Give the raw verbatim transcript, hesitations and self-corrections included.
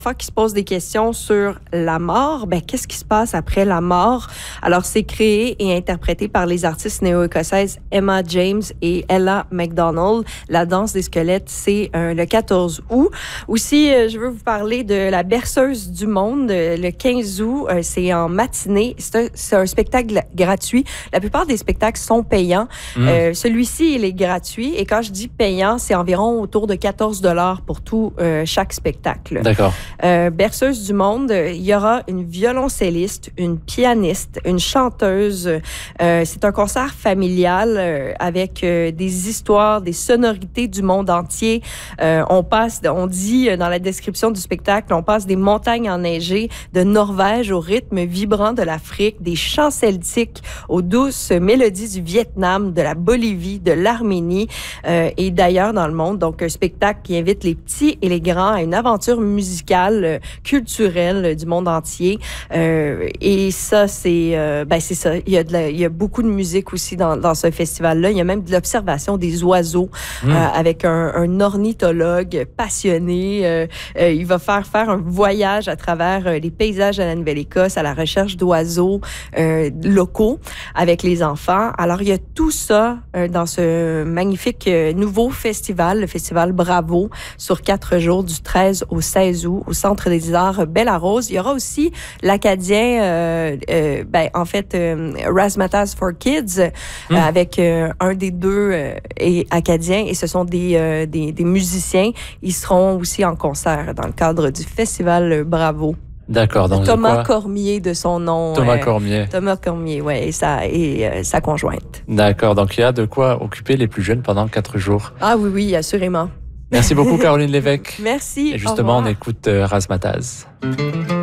Enfants qui se posent des questions sur la mort, ben qu'est-ce qui se passe après la mort? Alors, c'est créé et interprété par les artistes néo-écossaises Emma James et Ella McDonald. La danse des squelettes, c'est euh, le quatorze août. Aussi, euh, je veux vous parler de la berceuse du monde. Euh, le quinze août, euh, c'est en matinée. C'est un, c'est un spectacle gratuit. La plupart des spectacles sont payants. Mmh. Euh, celui-ci, il est gratuit. Et quand je dis payant, c'est environ autour de quatorze dollars pour tout euh, chaque spectacle. D'accord. Euh, berceuse du monde, il y aura une violoncelliste, une pianiste, une chanteuse. Euh, c'est un concert familial euh, avec euh, des histoires, des sonorités du monde entier. Euh, on passe, on dit dans la description du spectacle, on passe des montagnes enneigées de Norvège au rythme vibrant de l'Afrique, des chants celtiques aux douces mélodies du Vietnam, de la Bolivie, de l'Arménie euh, et d'ailleurs dans le monde. Donc, un spectacle qui invite les petits et les grands à une aventure musicale culturelle du monde entier. Euh, et ça, c'est euh, ben c'est ça. Il y a de la, il y a beaucoup de musique aussi dans, dans ce festival-là. Il y a même de l'observation des oiseaux mmh. euh, avec un, un ornithologue passionné. Euh, euh, il va faire faire un voyage à travers euh, les paysages de la Nouvelle-Écosse à la recherche d'oiseaux euh, locaux avec les enfants. Alors, il y a tout ça euh, dans ce magnifique euh, nouveau festival, le festival Bravo, sur quatre jours du treize au seize août au Centre des Arts Belle-Rose. Il y aura aussi l'Acadien, euh, euh, ben, en fait, euh, Razzmatazz for Kids, mmh. euh, avec euh, un des deux euh, et Acadiens, et ce sont des, euh, des, des musiciens. Ils seront aussi en concert dans le cadre du festival Bravo. D'accord. Donc Thomas Cormier de son nom. Thomas euh, Cormier. Thomas Cormier, ouais, et sa, et, euh, sa conjointe. D'accord. Donc il y a de quoi occuper les plus jeunes pendant quatre jours. Ah oui, oui, assurément. Merci beaucoup, Caroline Lévesque. Merci. Et justement, on écoute euh, Razzmatazz.